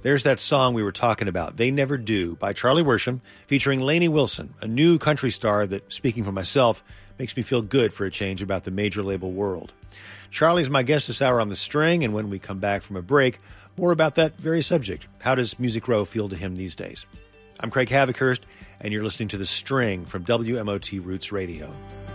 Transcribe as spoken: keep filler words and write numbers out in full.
There's that song we were talking about, They Never Do, by Charlie Worsham, featuring Lainey Wilson, a new country star that, speaking for myself, makes me feel good for a change about the major label world. Charlie's my guest this hour on The String, and when we come back from a break, more about that very subject. How does Music Row feel to him these days? I'm Craig Havikhurst, and you're listening to The String from W M O T Roots Radio.